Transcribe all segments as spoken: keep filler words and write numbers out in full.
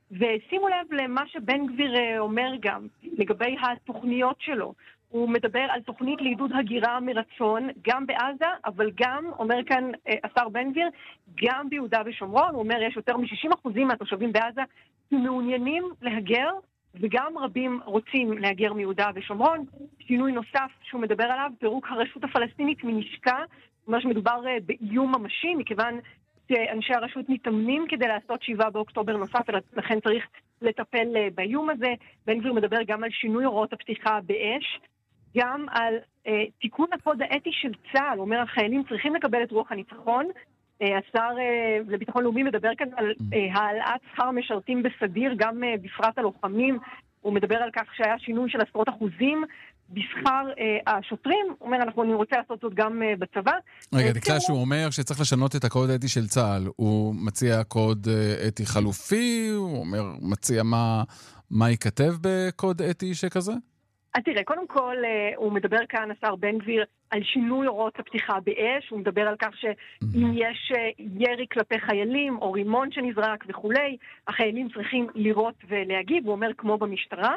ושימו לב למה שבן גביר אומר גם לגבי התוכניות שלו. הוא מדבר על תוכנית לעידוד הגירה מרצון, גם בעזה, אבל גם, אומר כאן השר בן גביר, גם ביהודה ושומרון. הוא אומר, יש יותר מ-שישים אחוז מהתושבים בעזה שמעוניינים להגר, וגם רבים רוצים להגר מיהודה ושומרון. שינוי נוסף שהוא מדבר עליו, פירוק הרשות הפלסטינית מנשקה, זאת אומרת שמדובר באיום ממשי, מכיוון שאנשי הרשות מתאמנים כדי לעשות שבעה באוקטובר נוסף, ולכן צריך לטפל באיום הזה. בן גביר מדבר גם על שינוי הוראות הפתיחה באש, גם על אה, תיקון הקוד האתי של צה"ל. הוא אומר, החיילים צריכים לקבל את רוח הניצחון. אה, השר אה, לביטחון לאומי מדבר כאן על אה, העלאת שכר המשרתים בסדיר, גם אה, בפרט הלוחמים. הוא מדבר על כך שהיה שינוי של עשרות אחוזים בשכר אה, השוטרים. הוא אומר, אנחנו אני רוצה לעשות זאת גם אה, בצבא. רגע, דקלה שהוא אומר שצריך לשנות את הקוד האתי של צה"ל. הוא מציע קוד אה, אתי חלופי, הוא אומר, מציע מה, מה ייכתב בקוד אתי שכזה? אז תראה, קודם כל, הוא מדבר כאן, השר בן גביר, על שינוי הוראות הפתיחה באש. הוא מדבר על כך שאם יש ירי כלפי חיילים או רימון שנזרק וכולי, החיילים צריכים לראות ולהגיב. הוא אומר כמו במשטרה.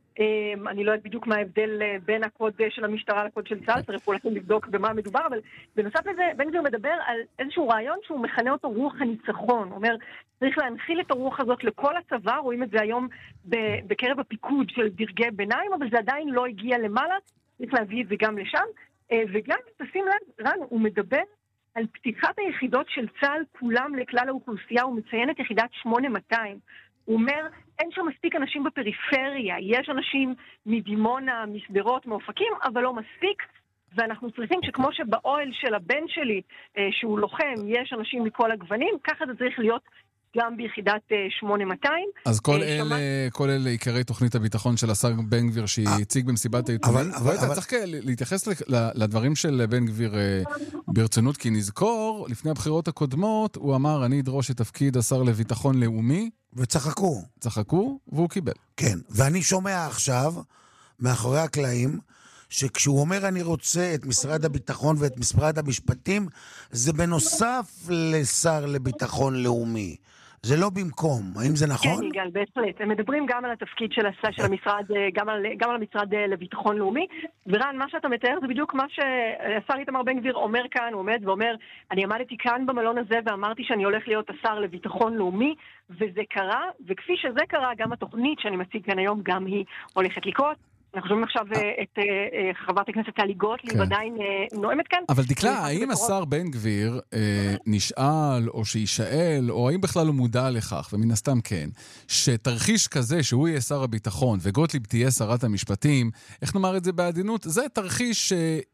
אני לא יודעת בדיוק מה ההבדל בין הקוד של המשטרה לקוד של צה"ל, צריך אולי לבדוק במה מדובר, אבל בנוסף לזה, בן גביר מדבר על איזשהו רעיון שהוא מכנה אותו רוח הניצחון. הוא אומר, צריך להנחיל את הרוח הזאת לכל הצבא, רואים את זה היום בקרב הפיקוד של דרגי ביניים, אבל זה עדיין לא הגיע למעלה, צריך להביא את זה גם לשם. וגם, תשים לב, רן, הוא מדבר על פתיחת היחידות של צה"ל כולם לכלל האוכלוסייה, הוא מציין את יחידת שמונה מאתיים. הוא אומר, אין שם מספיק אנשים בפריפריה, יש אנשים מדימונה, מסדרות, מאופקים, אבל לא מספיק, ואנחנו צריכים שכמו שבאוהל של הבן שלי, שהוא לוחם, יש אנשים מכל הגוונים, ככה זה צריך להיות גם ביחידת שמונה מאתיים. אז כל אלה, כל אלה עיקרי תוכנית הביטחון של השר בן גביר שהציג במסיבת העיתונאים. אבל אתה צריך להתייחס לדברים של בן גביר ברצינות, כי נזכור, לפני הבחירות הקודמות, הוא אמר, אני אדרוש את תפקיד השר לביטחון לאומי. וצחקו. צחקו, והוא קיבל. כן, ואני שומע עכשיו, מאחורי הקלעים, שכשהוא אומר אני רוצה את משרד הביטחון ואת משרד המשפטים, זה בנוסף לשר לביטחון לאומי. זה לא במקום. האם זה נכון? כן, יגאל, בהחלט. הם מדברים גם על התפקיד של, של המשרד, גם על, גם על המשרד לביטחון לאומי. ורן, מה שאתה מתאר זה בדיוק מה שהשר איתמר בן גביר אומר כאן, הוא עומד ואומר, אני עמדתי כאן במלון הזה ואמרתי שאני הולך להיות השר לביטחון לאומי, וזה קרה, וכפי שזה קרה, גם התוכנית שאני מציג כאן היום, גם היא הולכת לקרות. אנחנו שומעים עכשיו את חברת הכנסת טלי גוטליב עדיין נואמת כאן. אבל דקלה, האם השר בן גביר נשאל או שישאל, או האם בכלל הוא מודע לכך, ומן הסתם כן, שתרחיש כזה שהוא יהיה שר הביטחון וגוטליב תהיה שרת המשפטים, איך נאמר את זה בעדינות? זה תרחיש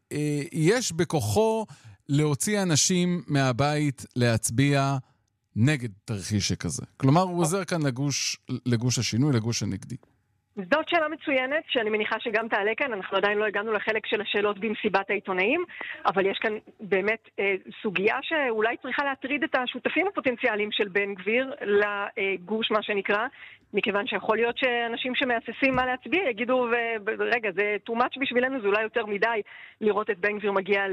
שיש בכוחו להוציא אנשים מהבית להצביע נגד תרחיש שכזה. כלומר, הוא עוזר כאן לגוש, לגוש השינוי, לגוש הנגדי. זאת שאלה מצוינת, שאני מניחה שגם תעלה כאן, אנחנו עדיין לא הגענו לחלק של השאלות במסיבת העיתונאים, אבל יש כאן באמת אה, סוגיה שאולי צריכה להטריד את השותפים הפוטנציאליים של בן גביר לגוש, מה שנקרא, מכיוון שיכול להיות שאנשים שמאססים מה להצביע יגידו, רגע, זה too much בשבילנו, זה אולי יותר מדי לראות את בן גביר מגיע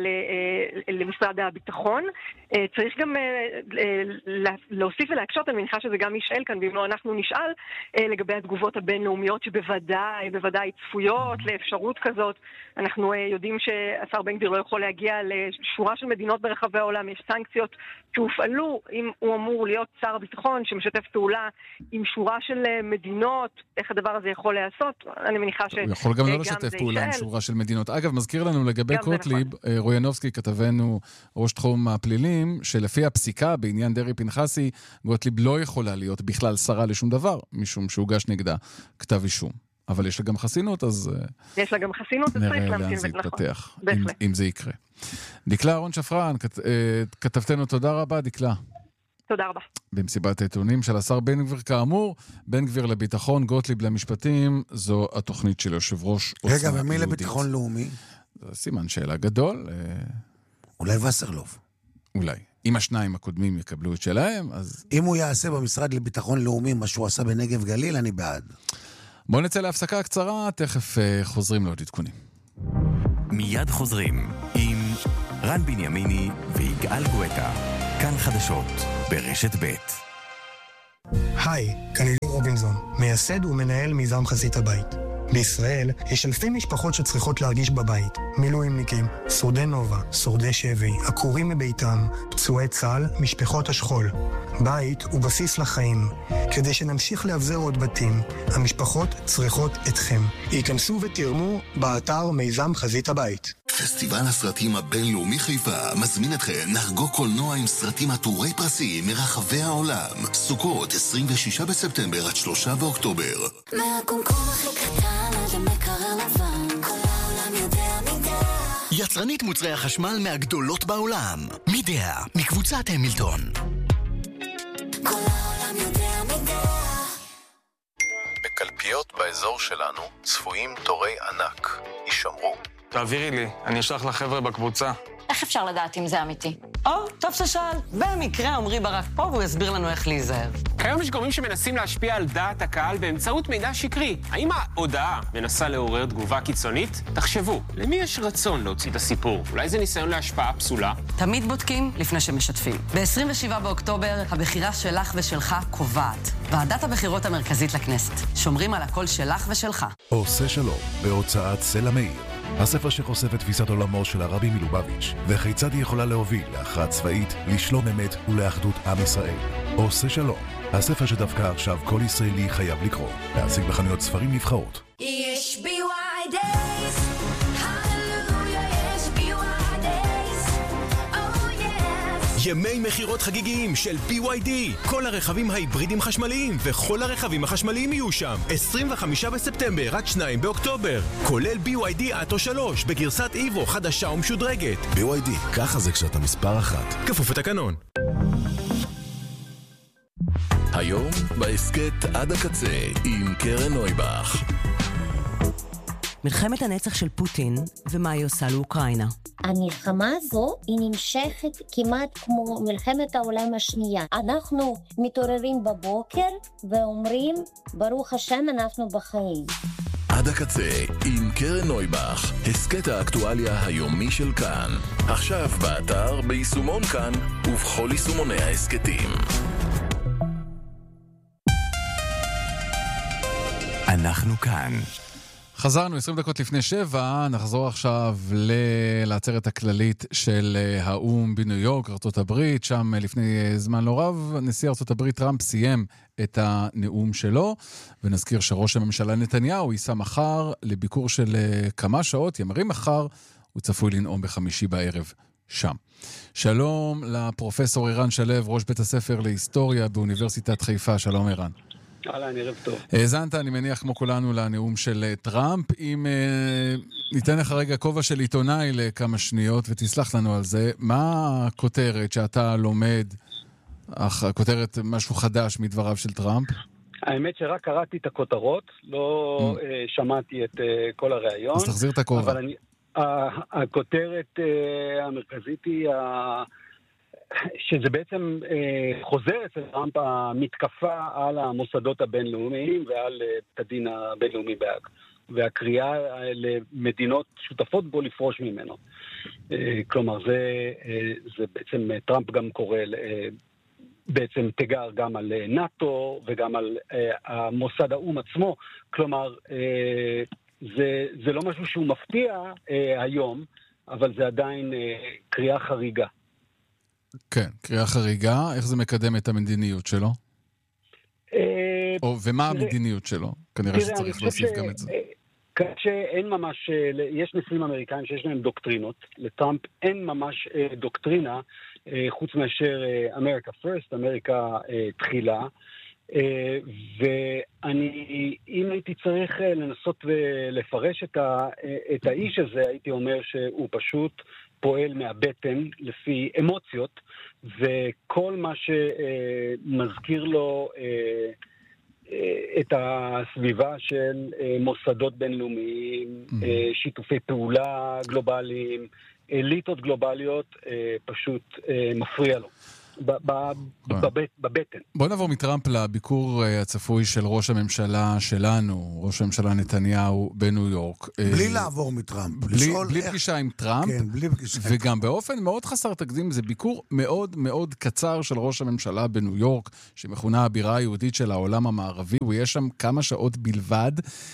למשרד הביטחון. צריך גם להוסיף ולהקשות, אני מניחה שזה גם נשאל כאן, ואם לא אנחנו נשאל, לגבי התגובות הבינלאומיות שבוודאי, בוודאי צפויות לאפשרות כזאת. אנחנו יודעים שהשר בן גביר לא יכול להגיע לשורה של מדינות ברחבי העולם, יש סנקציות שהופעלו, אם הוא אמור להיות שר הביטחון שמשתף פעולה עם שורה של מדינות, איך הדבר הזה יכול לעשות? אני מניחה ש... הוא יכול גם לא לשתף פעולה עם שורה של מדינות. אגב, מזכיר לנו לגבי קוטליב, רויאנובסקי כתבנו ראש תחום הפלילים, שלפי הפסיקה בעניין דרי פנחסי, גוטליב לא יכולה להיות בכלל שרה לשום דבר, משום שהוגש נגדה כתב אישום. אבל יש לה גם חסינות, אז... יש לה גם חסינות, אז צריך להמתין יתפתח, אם זה יקרה. דקלה אהרון שפרן, כתבתנו, תודה רבה, דקלה. תודה רבה. במסיבת העיתונים של השר בן גביר, כאמור, בן גביר לביטחון, גוטליב למשפטים, זו התוכנית של יושב ראש עוצמה יהודית. רגע, ומי לביטחון לאומי? זה סימן שאלה גדול. אולי וסרלוב. אולי. אם השניים הקודמים יקבלו את שלהם, אז... אם הוא יעשה במשרד לביטחון לאומי מה שהוא עשה בנגב גליל, אני בעד. בואו נצא להפסקה קצרה, תכף חוזרים לעוד עדכונים. מיד חוזרים עם רן בנימיני ויגאל גואטה. כאן חדשות ברשת ב'. היי, כאן אלי רובי לוינזון, מייסד ומנהל מיזם חזית הבית. בישראל יש אלפי משפחות שצריכות להרגיש בבית. מילואימניקים, שורדי נובה, שורדי שבי, עקורים מביתם, פצועי צה"ל, משפחות השכול. בית הוא בסיס לחיים. כדי שנמשיך להבזר עוד בתים, המשפחות צריכות אתכם. היכנסו ותרמו באתר מיזם חזית הבית. פסטיבל הסרטים הבינלאומי חיפה מזמין אתכם לחגוג קולנוע עם סרטים עטורי פרסים מרחבי העולם. סוכות עשרים ושישה בספטמבר עד שלושה באוקטובר. מהקומקום הכי קטן עד המקרר לבן, כל העולם יודע מידע. יצרנית מוצרי החשמל מהגדולות בעולם. מידע, מקבוצת המילטון. כל העולם יודע מידע. בקלפיות באזור שלנו צפויים תורי ענק. יישמרו. תעבירי לי, אני אשלח לחבר'ה בקבוצה. איך אפשר לדעת אם זה אמיתי? או, טוב ששאל. במקרה עמרי ברק פה והוא יסביר לנו איך להיזהר. כיום יש גורמים שמנסים להשפיע על דעת הקהל באמצעות מידע שקרי. האם ההודעה מנסה לעורר תגובה קיצונית? תחשבו, למי יש רצון להוציא את הסיפור? אולי זה ניסיון להשפעה פסולה? תמיד בודקים לפני שמשתפים. ב-עשרים ושבעה באוקטובר, הבחירה שלך ושלך קובעת. ועדת הבחירות המרכזית לכנסת. שומרים על הקול שלך ושלך. עושה שלום, בהוצאת סלע מאיר. הספר שחושף את תפיסת עולמו של הרבי מלובביץ' וכיצד היא יכולה להוביל להכרעה צבאית, לשלום אמת ולאחדות עם ישראל. עושה שלום, הספר שדווקא עכשיו כל ישראלי חייב לקרוא. להשיג בחנויות ספרים נבחרות. יש בי וואי דייז, הללויה, יש בי וואי דייז, oh yes. ימי מחירות חגיגיים של בי וואי די. כל הרכבים ההיברידים חשמליים וכל הרכבים החשמליים יהיו שם. עשרים וחמישה בספטמבר עד שניים באוקטובר. כולל בי וואי די אטו שלוש בגרסת איבו חדשה ומשודרגת. בי וואי די, ככה זה כשאתה מספר אחת. כפוף לתקנון. היום בהסכת עד הקצה עם קרן נויבך. מלחמת הנצח של פוטין ומה היא עושה לאוקראינה. המלחמה הזו היא נמשכת כמעט כמו מלחמת העולם השנייה. אנחנו מתעוררים בבוקר ואומרים ברוך השם אנחנו בחיים. עד הקצה עם קרן נויבך, הסכת האקטואליה היומי של כאן. עכשיו באתר, ביישומון כאן ובכל יישומוני ההסכתים. אנחנו כאן. חזרנו עשרים דקות לפני שבע, נחזור עכשיו לעצרת הכללית של האום בניו יורק, ארצות הברית. שם לפני זמן לא רב, נשיא ארצות הברית טראמפ סיים את הנאום שלו, ונזכיר שראש הממשלה נתניהו ייסע מחר לביקור של כמה שעות, ימרים מחר, הוא צפוי לנאום בחמישי בערב שם. שלום לפרופסור ערן שלו, ראש בית הספר להיסטוריה באוניברסיטת חיפה. שלום ערן. הלאה, ערב טוב. האזנת, אני מניח כמו כולנו, לנאום של טראמפ. אם אה, ניתן לך רגע כובע של עיתונאי לכמה שניות ותסלח לנו על זה, מה הכותרת שאתה לומד, אך הכותרת משהו חדש מדבריו של טראמפ? האמת שרק קראתי את הכותרות, לא mm. אה, שמעתי את אה, כל הראיון. אז תחזיר את הכובע. אבל אני, אה, הכותרת אה, המרכזית היא ה... שזה בעצם אה, חוזר אצל טראמפ המתקפה על המוסדות הבינלאומיים ועל אה, הדין הבינלאומי בהאג, והקריאה אה, למדינות שותפות בו לפרוש ממנו. אה, כלומר, זה, אה, זה בעצם אה, טראמפ גם קורא אה, בעצם תיגר גם על אה, נאטו וגם על אה, המוסד האום עצמו. כלומר, אה, זה, זה לא משהו שהוא מפתיע אה, היום, אבל זה עדיין אה, קריאה חריגה. כן, קריאה חריגה. איך זה מקדם את המדיניות שלו? או, ומה המדיניות שלו? כנראה שצריך להוסיף גם את זה. שאין ממש, יש נשיאים אמריקאים שיש להם דוקטרינות, לטראמפ אין ממש דוקטרינה, חוץ מאשר אמריקה פרסט, אמריקה תחילה, ואני, אם הייתי צריך לנסות ולפרש את האיש הזה, הייתי אומר שהוא פשוט פועל מהבטן לפי אמוציות, וכל מה שמזכיר לו את הסביבה של מוסדות בינלאומיים, שיתופי פעולה גלובליים, אליטות גלובליות, פשוט מפריע לו. בבטן. בוא נעבור מטראמפ לביקור הצפוי של ראש הממשלה שלנו, ראש הממשלה נתניהו בניו יורק. בלי לעבור מטראמפ. בלי פגישה עם טראמפ, וגם באופן מאוד חסר תקדים, זה ביקור מאוד מאוד קצר של ראש הממשלה בניו יורק, שמכונה הבירה היהודית של העולם המערבי, הוא יהיה שם כמה שעות בלבד,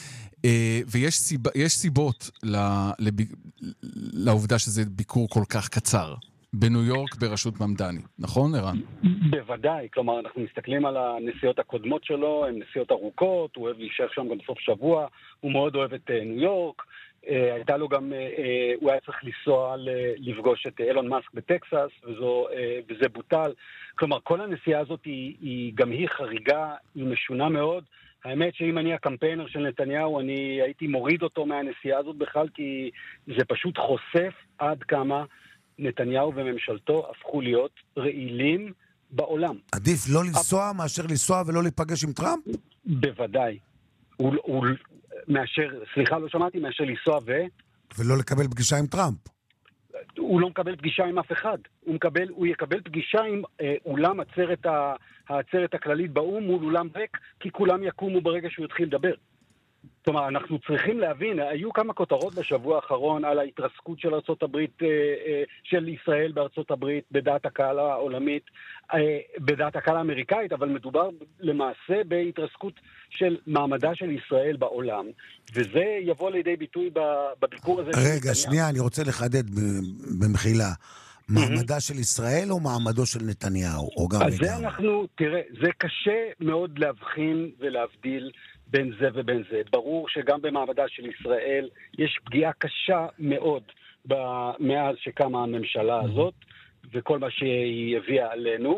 ויש סיב... יש סיבות לב... לעובדה שזה ביקור כל כך קצר. בניו יורק בראשות ממדני, נכון, ערן? בוודאי, כלומר, אנחנו מסתכלים על הנסיעות הקודמות שלו, הן נסיעות ארוכות, הוא אוהב להישאר שם גם בסוף שבוע, הוא מאוד אוהב את ניו יורק, הייתה לו גם, הוא היה צריך לנסוע לפגוש את אילון מאסק בטקסס, וזו, וזה בוטל. כלומר, כל הנסיעה הזאת היא, היא גם היא חריגה, היא משונה מאוד. האמת שאם אני הקמפיינר של נתניהו, אני הייתי מוריד אותו מהנסיעה הזאת בכלל, כי זה פשוט חושף עד כמה נתניהו וממשלתו הפכו להיות רעילים בעולם. עדיף לא לנסוע מאשר לנסוע ולא להיפגש עם טראמפ? בוודאי. הוא, הוא מאשר, סליחה, לא שמעתי, מאשר לנסוע ו... ולא לקבל פגישה עם טראמפ. הוא לא מקבל פגישה עם אף אחד. הוא, מקבל, הוא יקבל פגישה עם אה, אולם עצרת, ה, העצרת הכללית באום מול אולם ריק, כי כולם יקומו ברגע שהוא יתחיל לדבר. כלומר, אנחנו צריכים להבין, היו כמה כותרות בשבוע האחרון על ההתרסקות של ארצות הברית, של ישראל בארצות הברית, בדעת הקהל העולמית, בדעת הקהל האמריקאית, אבל מדובר למעשה בהתרסקות של מעמדה של ישראל בעולם, וזה יבוא לידי ביטוי בביקור הזה. רגע, שנייה, אני רוצה לחדד במחילה. מעמדה של ישראל או מעמדו של נתניהו? אז זה אנחנו, תראה, זה קשה מאוד להבחין ולהבדיל בין זה ובין זה. ברור שגם במעמדה של ישראל יש פגיעה קשה מאוד מאז שקמה הממשלה הזאת, וכל מה שהיא הביאה עלינו.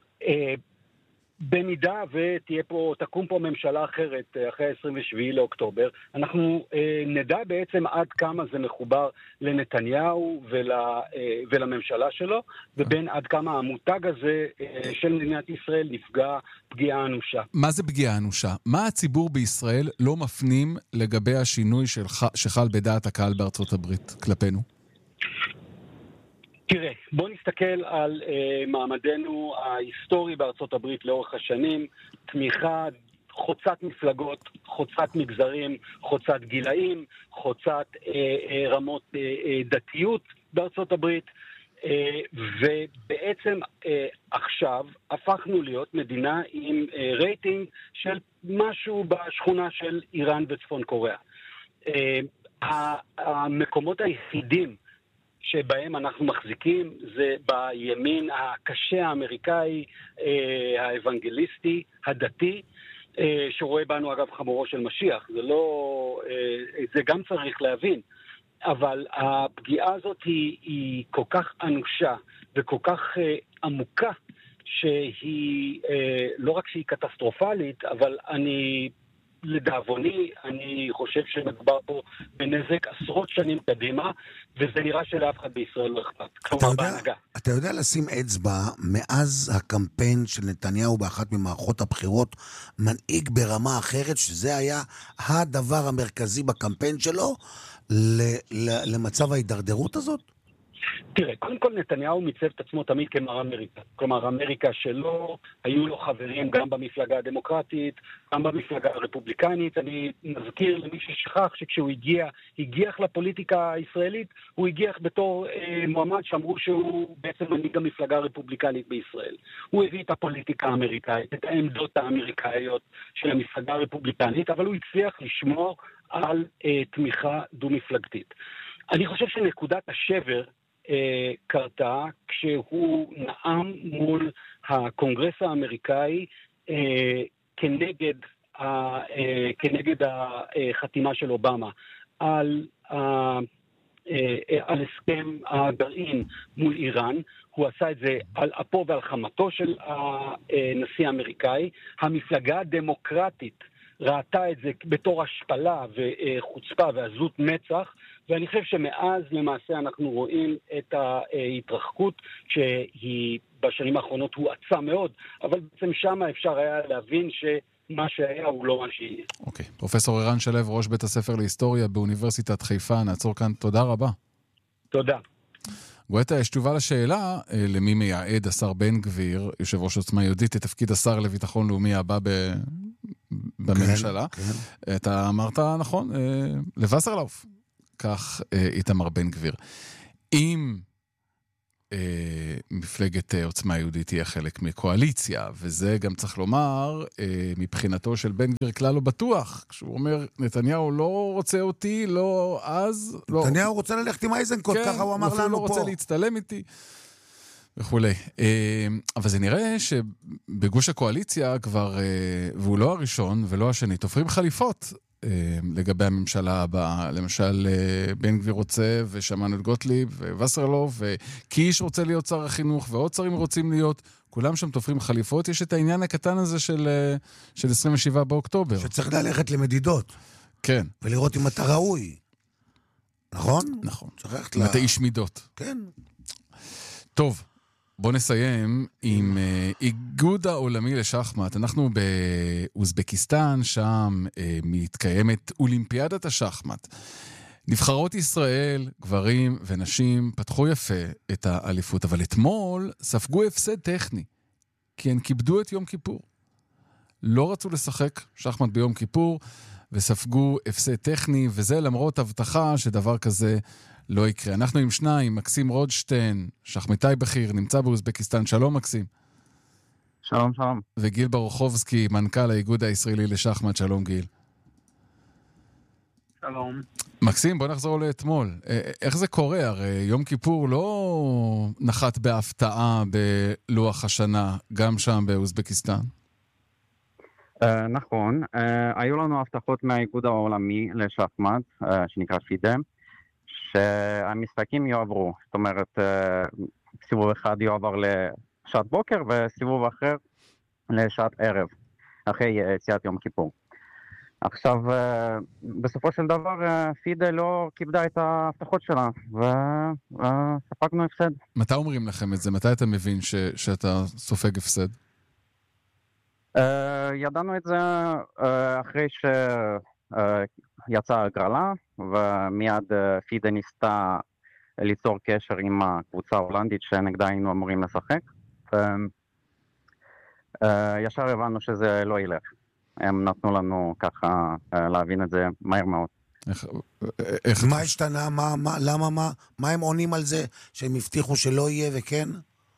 במידה ותהיה פה, תקום פה ממשלה אחרת אחרי ה-עשרים ושבעה לאוקטובר, אנחנו אה, נדע בעצם עד כמה זה מחובר לנתניהו ול, אה, ולממשלה שלו, ובין עד כמה המותג הזה אה, של מדינת ישראל נפגע פגיעה אנושה. מה זה פגיעה אנושה? מה הציבור בישראל לא מפנים לגבי השינוי שלך, שחל בדעת הקהל בארצות הברית כלפינו? תראה, בוא נסתכל על אה, מעמדנו ההיסטורי בארצות הברית לאורך השנים, תמיכה חוצת מפלגות, חוצת מגזרים, חוצת גילאים, חוצת אה, אה, רמות אה, אה, דתיות בארצות הברית, אה, ובעצם אה, עכשיו הפכנו להיות מדינה עם אה, רייטינג של משהו בשכונה של איראן וצפון קוריאה. אה, המקומות היחידים שבהם אנחנו מחזיקים זה בימין הקשה האמריקאי, אה, האבנגליסטי, הדתי, אה, שרואה בנו אגב חמורו של משיח. זה לא, אה, זה גם צריך להבין. אבל הפגיעה הזאת היא, היא כל כך אנושה וכל כך אה, עמוקה, שהיא אה, לא רק שהיא קטסטרופלית, אבל אני... לדאבוני, אני חושב שמדובר פה בנזק עשרות שנים קדימה, וזה נראה שלאף אחד בישראל לא אכפת. כלומר, בהנהגה. אתה יודע לשים אצבע, מאז הקמפיין של נתניהו באחת ממערכות הבחירות, מנהיג ברמה אחרת, שזה היה הדבר המרכזי בקמפיין שלו, למצב ההידרדרות הזאת? תראה, קודם כל נתניהו מיצב את עצמו תמיד כמר אמריקה. כלומר, אמריקה שלו, היו לו חברים גם במפלגה הדמוקרטית, גם במפלגה הרפובליקנית. אני מזכיר למי ששכח שכשהוא הגיע, הגיח לפוליטיקה הישראלית, הוא הגיח בתור אה, מועמד שאמרו שהוא בעצם מנהיג המפלגה הרפובליקנית בישראל. הוא הביא את הפוליטיקה האמריקאית, את העמדות האמריקאיות של המפלגה הרפובליקנית, אבל הוא הצליח לשמור על אה, תמיכה דו-מפלגתית. אני חושב שנקודת השבר אה, קרתה כשהוא נאם מול הקונגרס האמריקאי אה, כנגד, ה, אה, כנגד החתימה של אובמה על, אה, אה, על הסכם הגרעין מול איראן. הוא עשה את זה על אפו ועל חמתו של הנשיא האמריקאי. המפלגה הדמוקרטית ראתה את זה בתור השפלה וחוצפה ועזות מצח, ואני חושב שמאז למעשה אנחנו רואים את ההתרחקות שהיא בשנים האחרונות הואצה מאוד, אבל בעצם שם אפשר היה להבין שמה שהיה הוא לא מה שיהיה. אוקיי. פרופסור ערן שלו, ראש בית הספר להיסטוריה באוניברסיטת חיפה, נעצור כאן. תודה רבה. תודה. גואטה, יש תשובה לשאלה למי מייעד השר בן גביר, יושב ראש עוצמה יהודית, את תפקיד השר לביטחון לאומי הבא ב... בממשלה. כן, כן. אתה אמרת נכון, לווסרלאוף. כך איתמר בן גביר. אם אה, מפלגת אה, עוצמה יהודית תהיה חלק מקואליציה, וזה גם צריך לומר, אה, מבחינתו של בן גביר כלל לא בטוח, כשהוא אומר, נתניהו לא רוצה אותי, לא אז, לא... נתניהו רוצה ללכת עם אייזנקוט, כן, ככה הוא אמר לנו פה. לא רוצה להצטלם איתי, וכולי. אה, אבל זה נראה שבגוש הקואליציה כבר, אה, והוא לא הראשון ולא השני, תופרים חליפות, לגבי הממשלה הבאה. למשל, בן גביר רוצה, ושמענו את גוטליב, ווסרלוף, וקיש רוצה להיות שר החינוך, ועוד שרים רוצים להיות, כולם שם תופרים חליפות. יש את העניין הקטן הזה של, של עשרים ושבעה באוקטובר. שצריך ללכת למדידות. כן. ולראות אם אתה ראוי. נכון? נכון. צריך אם אתה איש מידות. כן. טוב. בוא נסיים עם uh, איגוד העולמי לשחמט. אנחנו באוזבקיסטן, שם uh, מתקיימת אולימפיאדת השחמט. נבחרות ישראל, גברים ונשים, פתחו יפה את האליפות, אבל אתמול ספגו הפסד טכני, כי הן כיבדו את יום כיפור. לא רצו לשחק שחמט ביום כיפור, וספגו הפסד טכני, וזה למרות הבטחה שדבר כזה לא יקרה. אנחנו עם שניים, מקסים רודשטיין, שחמטאי בכיר, נמצא באוזבקיסטן. שלום מקסים. שלום, שלום. וגיל ברוכובסקי, מנכ"ל האיגוד הישראלי לשחמט. שלום גיל. שלום. מקסים, בוא נחזור לאתמול. איך זה קורה? הרי יום כיפור לא נחת בהפתעה בלוח השנה, גם שם באוזבקיסטן. Uh, נכון. Uh, היו לנו הבטחות מהאיגוד העולמי לשחמט, uh, שנקרא פידה, שהמשחקים יועברו. זאת אומרת, סיבוב אחד יועבר לשעת בוקר, וסיבוב אחר לשעת ערב, אחרי יציאת יום כיפור. עכשיו, בסופו של דבר, פידה לא כיבדה את ההבטחות שלה, וספגנו הפסד. מתי אומרים לכם את זה? מתי אתה מבין ש- שאתה סופג הפסד? Uh, ידענו את זה uh, אחרי ש... Uh, יצאה הגרלה, ומיד פידה ניסתה ליצור קשר עם הקבוצה ההולנדית שנגדה היינו אמורים לשחק. ישר הבנו שזה לא ילך. הם נתנו לנו ככה להבין את זה מהר מאוד. איך, איך... מה השתנה? מה, מה, למה, מה, מה הם עונים על זה שהם הבטיחו שלא יהיה וכן?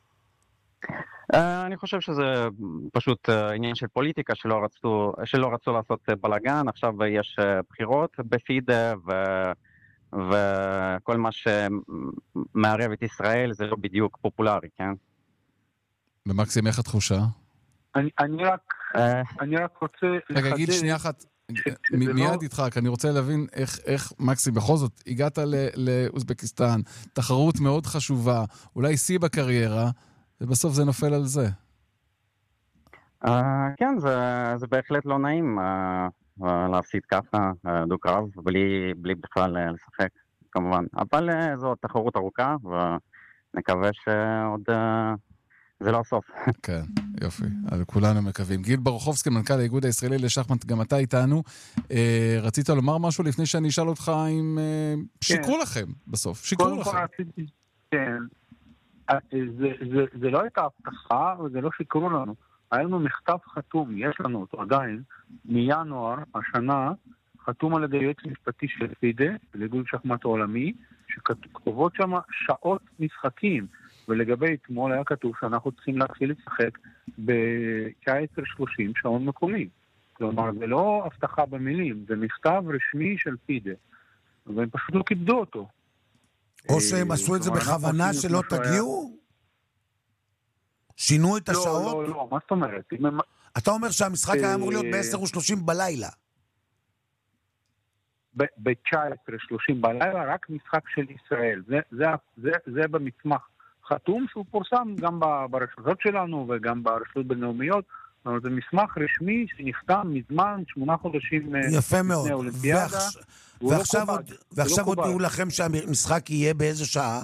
אני חושב שזה פשוט עניין של פוליטיקה שלא רצו, שלא רצו לעשות בלגן. עכשיו יש בחירות בפידה, ו, וכל מה שמערב את ישראל זה לא בדיוק פופולרי, כן? ומקסים, איך התחושה? אני, אני רק, אני רק רוצה לחדד... רגע, גיד שנייה אחת, מיד איתך, כי אני רוצה להבין איך, איך מקסים, בכל זאת, הגעת לאוזבקיסטן, תחרות מאוד חשובה, אולי שיא בקריירה, ובסוף זה נופל על זה. Uh, כן, זה, זה בהחלט לא נעים uh, uh, להפסיד ככה, uh, דו-קרב, בלי, בלי בכלל uh, לשחק, כמובן. אבל uh, זו תחרות ארוכה, ונקווה שעוד uh, זה לא הסוף. כן, יופי. אז כולנו מקווים. גיל ברוכובסקי, מנכ"ל האיגוד הישראלי לשחמט, גם אתה איתנו. Uh, רצית לומר משהו לפני שאני אשאל אותך אם uh, שיקרו כן. לכם בסוף? שיקרו לכם. רציתי, כן. זה, זה, זה לא הייתה הבטחה, וזה לא שיקרו לנו. היה לנו מכתב חתום, יש לנו אותו עדיין, מינואר השנה, חתום על ידי יועץ משפטי של פידה, לאיגוד שחמט העולמי, שכתובות שם שעות משחקים, ולגבי אתמול היה כתוב שאנחנו צריכים להתחיל לשחק ב-תשע עשרה שלושים שעון מקומי. כלומר, זה לא הבטחה במילים, זה מכתב רשמי של פידה, והם פשוט לא כיבדו אותו. או שהם עשו את זה בכוונה שלא תגיעו? שינו את השעות? לא, לא, לא, מה זאת אומרת? אתה אומר שהמשחק היה אמור להיות ב-עשר ושלושים בלילה. ב-תשע עשרה שלושים בלילה, רק משחק של ישראל. זה במסמך חתום שהוא פורסם גם ברשתות שלנו וגם ברשתות בינלאומיות. זה מסמך רשמי שנכתב מזמן, שמונה חודשים לפני האולימפיאדה. ועכשיו הודיעו לכם שהמשחק יהיה באיזה שעה?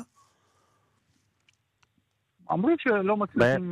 אמרו שלא מצליחים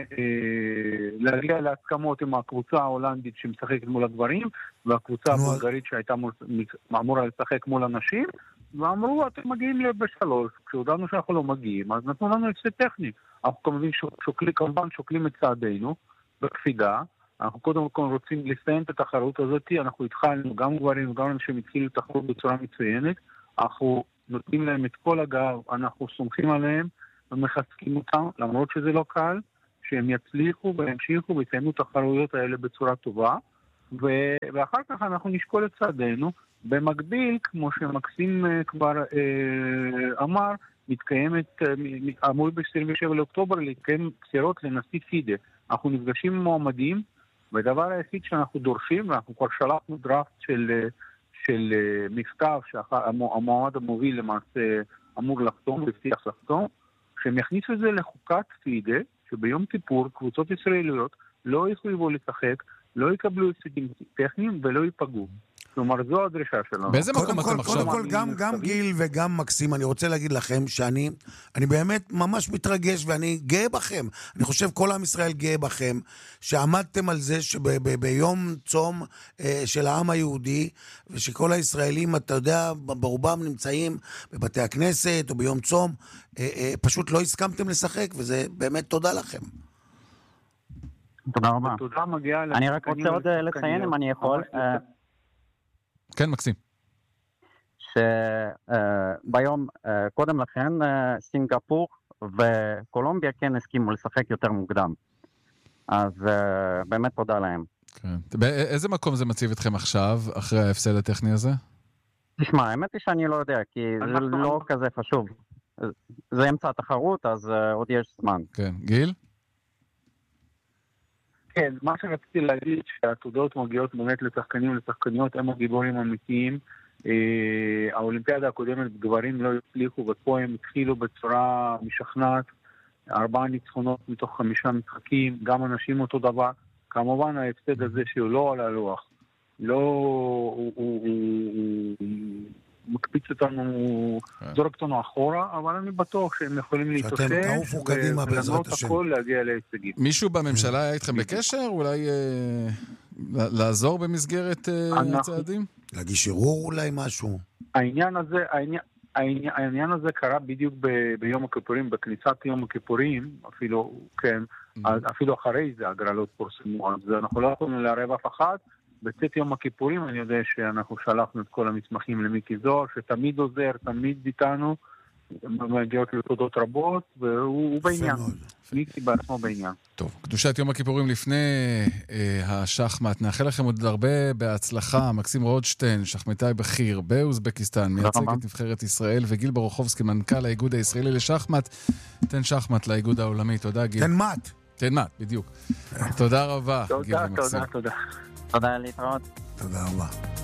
להגיע להסכמות עם הקבוצה ההולנדית שמשחקת מול הגברים, והקבוצה הבולגרית שהייתה אמורה לשחק מול הנשים, ואמרו, אתם מגיעים בשלוש. כשהודענו שאנחנו לא מגיעים, אז נתנו לנו הפסד טכני. אנחנו כמובן שוקלים, כמובן שוקלים את צעדינו בקפידה. אנחנו קודם כל רוצים לסיים את התחרות הזאת. אנחנו התחלנו, גם גברים וגם אנשים התחילו תחרות בצורה מצוינת. אנחנו נותנים להם את כל הגב, אנחנו סומכים עליהם ומחזקים אותם, למרות שזה לא קל, שהם יצליחו וימשיכו ויסיימו את התחרויות האלה בצורה טובה. ו- ואחר כך אנחנו נשקול את צעדינו. במקביל, כמו שמקסים כבר אה, אמר, מתקיימת, אמור ב-עשרים ושבעה לאוקטובר להתקיים בחירות לנשיא פידה. אנחנו נפגשים עם מועמדים, והדבר היחיד שאנחנו דורשים, ואנחנו כבר שלחנו דראפט של, של מכתב שהמועמד המוביל למעשה אמור לחתום, והבטיח לחתום, שהם יכניסו את זה לחוקת פידה, שביום כיפור קבוצות ישראליות לא יחויבו לשחק, לא יקבלו הישגים טכניים ולא ייפגעו. כלומר, זו הדרישה שלנו. באיזה מקום אתם עכשיו? קודם כל, גם, גם גיל וגם מקסים, אני רוצה להגיד לכם שאני אני באמת ממש מתרגש ואני גאה בכם. אני חושב כל עם ישראל גאה בכם, שעמדתם על זה שביום צום אה, של העם היהודי, ושכל הישראלים, אתה יודע, ברובם נמצאים בבתי הכנסת או ביום צום, אה, אה, פשוט לא הסכמתם לשחק, וזה באמת תודה לכם. תודה רבה. תודה מגיעה... אני רק רוצה עוד לציין אם אני יכול... כן, מקסים. שביום קודם לכן סינגפור וקולומביה כן הסכימו לשחק יותר מוקדם. אז באמת תודה להם. באיזה מקום זה מציב אתכם עכשיו, אחרי ההפסד הטכני הזה? תשמע, האמת היא שאני לא יודע, כי זה לא כזה חשוב. זה אמצע התחרות, אז עוד יש זמן. כן, גיל? כן, מה שרציתי להגיד שהתודות מגיעות באמת לשחקנים ולשחקניות, הם הגיבורים האמיתיים. האולימפיאדה הקודמת גברים לא הצליחו, ופה הם התחילו בצורה משכנעת, ארבעה ניצחונות מתוך חמישה משחקים, גם אנשים אותו דבר. כמובן ההפסד הזה שהוא לא על הלוח, לא, הוא, הוא, הוא, הוא מקפיץ אותנו, זורק אותנו אחורה, אבל אני בטוח שהם יכולים להתאושש, ולמרות הכל להגיע להישגים. מישהו בממשלה היה איתכם בקשר? אולי לעזור במסגרת הצעדים? להגיש ערעור אולי משהו? העניין הזה, העניין... העניין הזה קרה בדיוק ב- ביום הכיפורים, בכניסת יום הכיפורים, אפילו, כן, אפילו אחרי זה הגרלות פורסמו, אז אנחנו לא יכולנו לערב אף אחד. בצאת יום הכיפורים אני יודע שאנחנו שלחנו את כל המסמכים למיקי זוהר, שתמיד עוזר, תמיד איתנו, מגיעות לתודות רבות, והוא בעניין. מיקי בעצמו בעניין. טוב, קדושת יום הכיפורים לפני אה, השחמט, נאחל לכם עוד הרבה בהצלחה. מקסים רודשטיין, שחמטאי בכיר באוזבקיסטן, מייצג את נבחרת ישראל, וגיל ברוכובסקי, מנכ"ל האיגוד הישראלי לשחמט. תן שחמט לאיגוד העולמי. תודה, גיל. תן מת. תן מת, בדיוק. תודה רבה, גיל ומקסים. תודה, תודה. תודה, להתראות. תודה רבה.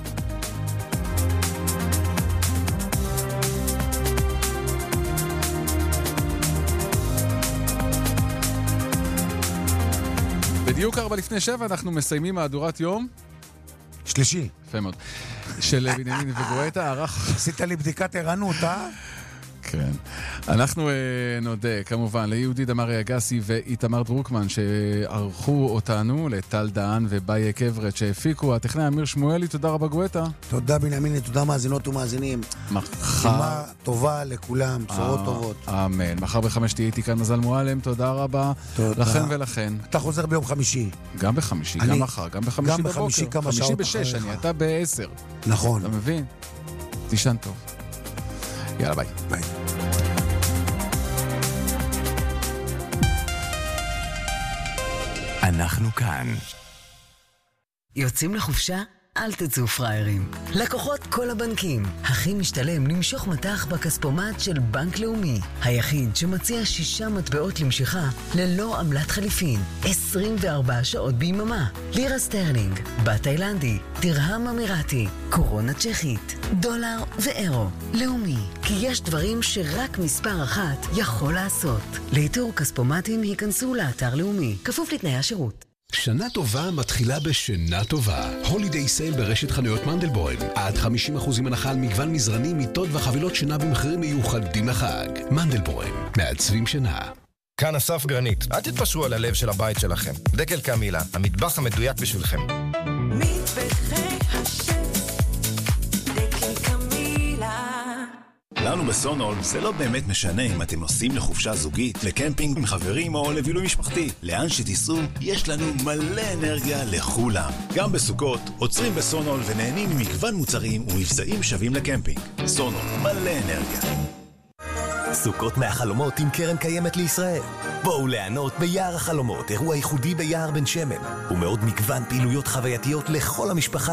בדיוק ארבע לפני שבע אנחנו מסיימים מהדורת יום שלישי. יפה מאוד. של בנימין וגואטה, ערך... עשית לי בדיקת ערנות, אה? כן. אנחנו נודה כמובן ליהודי דמרי אגסי ואיתמר דרוקמן שערכו אותנו, לטל דהן ובאיה קברט שהפיקו. הטכנאי אמיר שמואלי, תודה רבה גואטה. תודה בנימין, תודה מאזינות ומאזינים. מחר טובה לכולם, בשורות טובות. אמן. מחר בחמש תהיה איתי כאן מזל מועלם, תודה רבה לכן ולכן. אתה חוזר ביום חמישי. גם בחמישי, גם מחר, גם בחמישי בבוקר. גם בחמישי כמה שעות חמישי בשש, אני אתה בעשר. נכון. אתה מבין? תישן טוב. יאללה, ביי. ביי. אנחנו כאן. יוצאים לחופשה? אל תצאו פריירים. לקוחות כל הבנקים. הכי משתלם למשוך מטח בכספומט של בנק לאומי. היחיד שמציע שישה מטבעות למשיכה ללא עמלת חליפין. עשרים וארבע שעות ביממה. לירה סטרלינג, בת תאילנדי, דרהם אמירתי, קורונה צ'כית, דולר ואירו. לאומי. כי יש דברים שרק מספר אחת יכול לעשות. לאיתור כספומטים היכנסו לאתר לאומי. כפוף לתנאי השירות. שנה טובה מתחילה בשינה טובה. הולידיי סייל ברשת חנויות מנדלבוים. עד חמישים אחוז הנחה על מגוון מזרנים, מיטות וחבילות שינה במחירים מיוחדים לחג. מנדלבוים, מעצבים שינה. כאן אסף גרנית. אל תתפשרו על הלב של הבית שלכם. דקל קמילה, המטבח המדויק בשבילכם. מטבחי השם, דקל קמילה. אצלנו בסונול זה לא באמת משנה אם אתם נוסעים לחופשה זוגית, לקמפינג עם חברים או לבילוי משפחתי. לאן שתיסעו, יש לנו מלא אנרגיה לכולם. גם בסוכות, עוצרים בסונול ונהנים ממגוון מוצרים ומבצעים שווים לקמפינג. סונול, מלא אנרגיה. סוכות מהחלומות עם קרן קיימת לישראל. בואו ליהנות ביער החלומות, אירוע ייחודי ביער בן שמן, ומאוד מגוון פעילויות חווייתיות לכל המשפחה